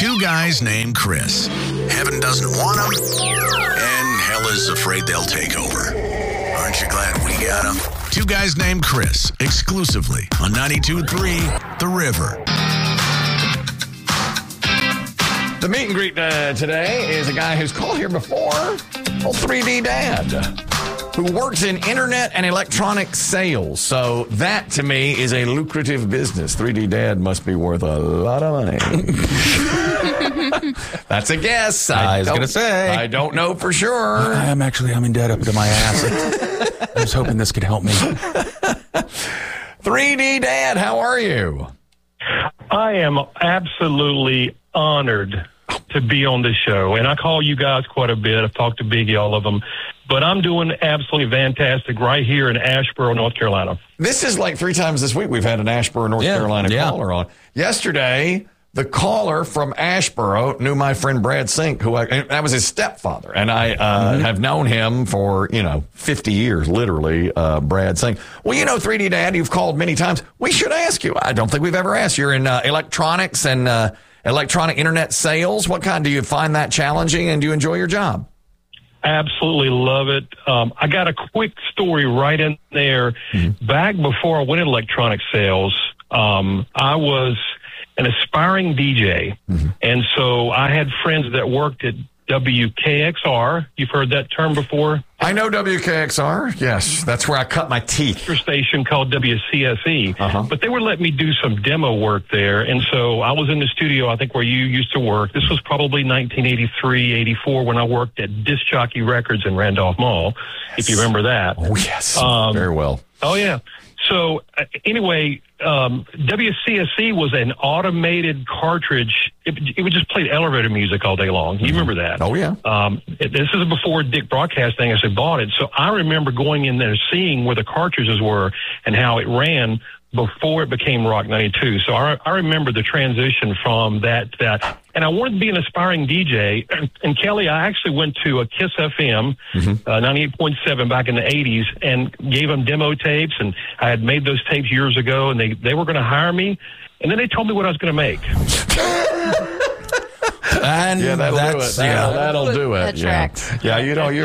Two guys named Chris. Heaven doesn't want them, and hell is afraid they'll take over. Aren't you glad we got them? Two guys named Chris, exclusively on 92.3 The River. The meet and greet today is a guy who's called here before, old 3D Dad, who works in internet and electronic sales. So that, to me, is a lucrative business. 3D Dad must be worth a lot of money. That's a guess. I was going to say. I don't know for sure. I'm in debt up to my ass. I was hoping this could help me. 3D Dad, how are you? I am absolutely honored to be on the show, and I call you guys quite a bit. I've talked to Biggie, all of them, but I'm doing absolutely fantastic right here in Asheboro, North Carolina. This is like 3 times this week we've had an Asheboro, North Carolina caller on. Yesterday, the caller from Asheboro knew my friend Brad Sink, that was his stepfather, and I have known him for 50 years, literally. Brad Sink. Well, 3D Dad, you've called many times. We should ask you. I don't think we've ever asked. You're in electronics and electronic internet sales. What kind do you find that challenging, and do you enjoy your job? Absolutely love it. I got a quick story right in there. Back before I went into electronic sales, I was an aspiring DJ. And so I had friends that worked at WKXR. You've heard that term before? I know WKXR. Yes, that's where I cut my teeth. A station called WCSE. But they were letting me do some demo work there. And so I was in the studio, I think, where you used to work. This was probably 1983, 84, when I worked at Disc Jockey Records in Randolph Mall, if you remember that. Oh, yes. Very well. Oh, yeah. So anyway, WCSE was an automated cartridge. It would just play elevator music all day long. You remember that? Oh, yeah. This is before Dick Broadcasting actually bought it. So I remember going in there, seeing where the cartridges were and how it ran before it became Rock 92. So I remember the transition from that. And I wanted to be an aspiring DJ. And Kelly, I actually went to a KISS FM, 98.7 back in the 80s, and gave them demo tapes. And I had made those tapes years ago, and they were going to hire me. And then they told me what I was going to make. And that'll do it. That tracks. Yeah,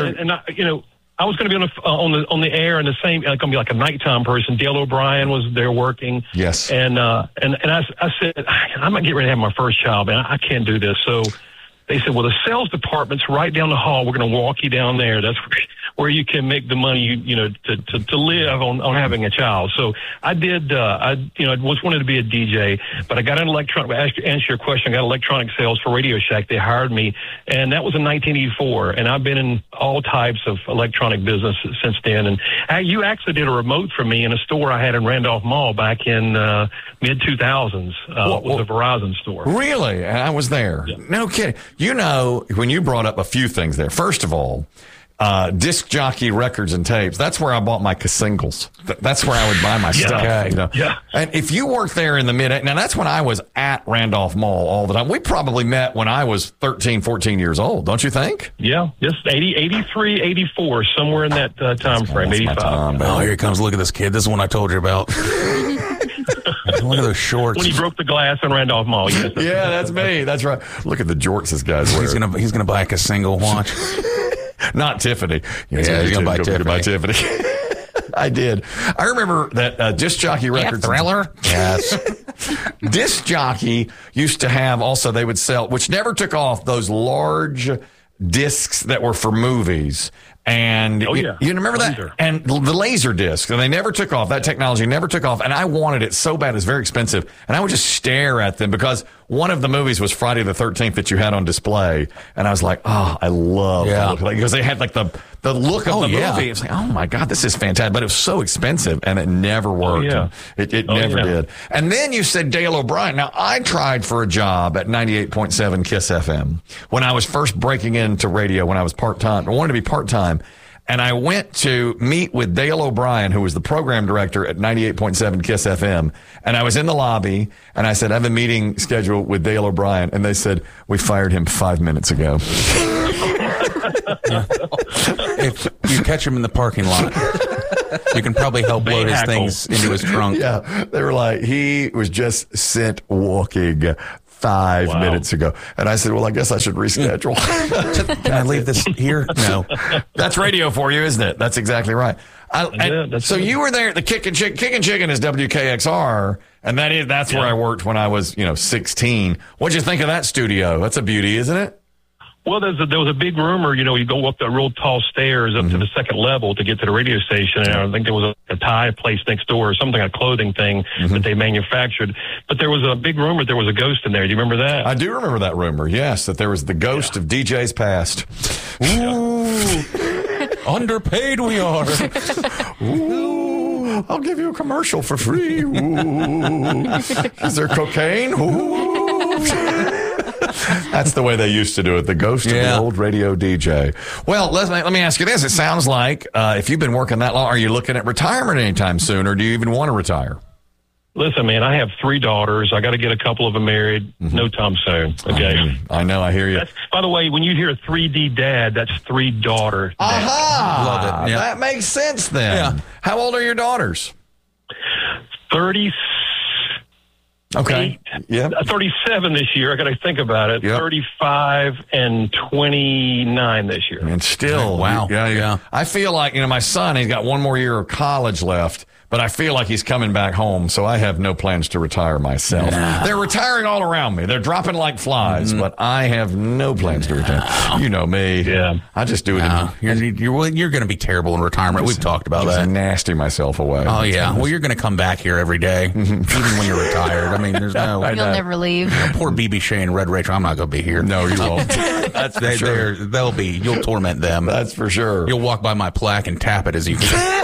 I was going to be on the air, and the same, going to be like a nighttime person. Dale O'Brien was there working. Yes. And I said, I'm going to get ready to have my first child, man. I can't do this. So they said, well, the sales department's right down the hall. We're going to walk you down there. That's where you can make the money, to live on having a child. So I did, I wanted to be a DJ, but I got in electronic, to answer your question, I got electronic sales for Radio Shack. They hired me, and that was in 1984. And I've been in all types of electronic business since then. And you actually did a remote for me in a store I had in Randolph Mall back in mid-2000s. It was a Verizon store. Really? I was there. Yeah. No kidding. When you brought up a few things there, first of all, Disc Jockey Records and Tapes, that's where I bought my singles. That's where I would buy my stuff. Yeah. And if you worked there in the now that's when I was at Randolph Mall all the time. We probably met when I was 13, 14 years old, don't you think? Yeah, just 83, 84, somewhere in that time frame, 85. Here he comes. Look at this kid. This is one I told you about. Look at those shorts. When he broke the glass in Randolph Mall. Yes, yeah, that's me. That's right. Look at the jorts this guy's wearing. He's gonna buy a single watch. Not Tiffany. He's going to buy Tiffany. I did. I remember that Disc Jockey Records. Thriller? Yes. Disc Jockey used to have also, they would sell, which never took off, those large discs that were for movies. And you remember that? And the laser disc, and they never took off. That technology never took off. And I wanted it so bad. It's very expensive. And I would just stare at them because one of the movies was Friday the 13th that you had on display. And I was like, I love the look of that. Because they had like the look of the movie. It's like, oh my God, this is fantastic. But it was so expensive and it never worked. It never did. And then you said Dale O'Brien. Now, I tried for a job at 98.7 KISS FM when I was first breaking into radio, when I was part-time. I wanted to be part-time. And I went to meet with Dale O'Brien, who was the program director at 98.7 KISS FM. And I was in the lobby, and I said, I have a meeting scheduled with Dale O'Brien. And they said, we fired him 5 minutes ago. If you catch him in the parking lot, you can probably help load his things into his trunk. Yeah, they were like, he was just sent walking 5 minutes ago. And I said, well, I guess I should reschedule. Can I leave this here? No. That's radio for you, isn't it? That's exactly right. So you were there at the Kickin' Chicken is WKXR, and that's where I worked when I was 16. What'd you think of that studio? That's a beauty, isn't it? Well, there was a big rumor, you go up the real tall stairs up to the second level to get to the radio station, and I think there was a tie place next door or something, a clothing thing that they manufactured. But there was a big rumor there was a ghost in there. Do you remember that? I do remember that rumor, yes, that there was the ghost of DJ's past. Ooh, underpaid we are. Ooh, I'll give you a commercial for free. Ooh, is there cocaine? Ooh. That's the way they used to do it. The ghost of the old radio DJ. Well, let me ask you this. It sounds like if you've been working that long, are you looking at retirement anytime soon, or do you even want to retire? Listen, man, I have 3 daughters. I got to get a couple of them married. No time soon. Okay. I know. I hear you. By the way, when you hear 3D dad, that's 3 daughters. Aha! Love it. Yeah. That makes sense then. Yeah. How old are your daughters? 30. Okay. Yeah. 37 this year. I got to think about it. Yep. 35 and 29 this year. And still, wow. Yeah. I feel like, my son, he's got 1 more year of college left, but I feel like he's coming back home, so I have no plans to retire myself. No. They're retiring all around me. They're dropping like flies, but I have no plans to retire. You know me. Yeah. I just do it. You're going to be terrible in retirement. We've talked about that. Nasty myself away. Oh, yeah. Well, you're going to come back here every day, even when you're retired. I mean, there's no... You'll never leave. Poor BB Shea and Red Rachel. I'm not going to be here. No, you won't. That's for sure. You'll torment them. That's for sure. You'll walk by my plaque and tap it as you...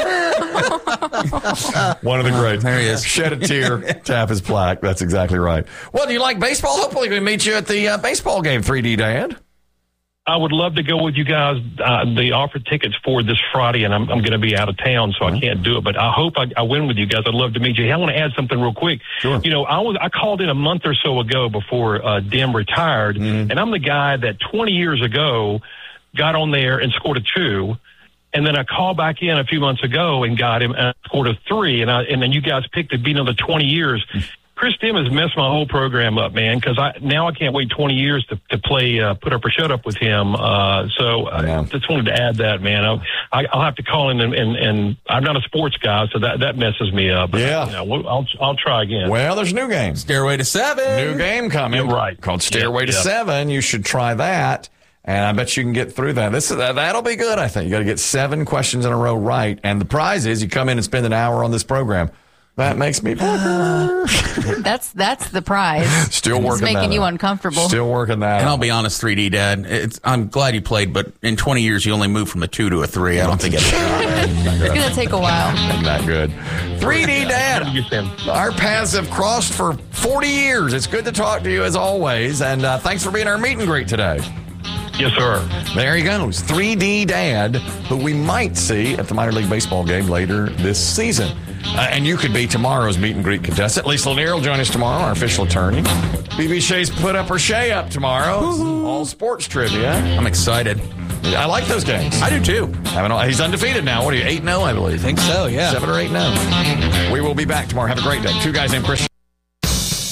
One of the greats. There he is. Shed a tear, tap his plaque. That's exactly right. Well, do you like baseball? Hopefully we meet you at the baseball game, 3D Dad. I would love to go with you guys. They offered tickets for this Friday, and I'm going to be out of town, so I can't do it. But I hope I win with you guys. I'd love to meet you. Hey, I want to add something real quick. Sure. I called in a month or so ago before Dim retired, and I'm the guy that 20 years ago got on there and scored a 2. And then I called back in a few months ago and got him and scored a 3. And then you guys picked to be another 20 years. Chris Dim has messed my whole program up, man, because I can't wait 20 years to play Put Up or Shut Up with him. So I just wanted to add that, man. I'll have to call in and I'm not a sports guy, so that messes me up. But, I'll try again. Well, there's a new game. Stairway to 7. New game coming. Right. Called Stairway to 7. You should try that. And I bet you can get through that. That'll be good, I think. You got to get 7 questions in a row right. And the prize is you come in and spend an hour on this program. That makes me That's the prize. Still working that. It's making you uncomfortable. Still working that. And I'll be honest, 3D Dad, I'm glad you played, but in 20 years you only moved from a 2 to a 3. I don't think it's going to take a while. Not good. 3D Dad, our paths have crossed for 40 years. It's good to talk to you as always, and thanks for being our meet and greet today. Yes, sir. There he goes. 3D Dad, who we might see at the minor league baseball game later this season. And you could be tomorrow's meet and greet contestant. Lisa Lanier will join us tomorrow, our official attorney. BB Shea's Put Up or Shea Up tomorrow. All sports trivia. I'm excited. I like those games. I do too. He's undefeated now. What are you, 8-0, I believe? I think so, yeah. 7 or 8-0. We will be back tomorrow. Have a great day. 2 guys named Chris.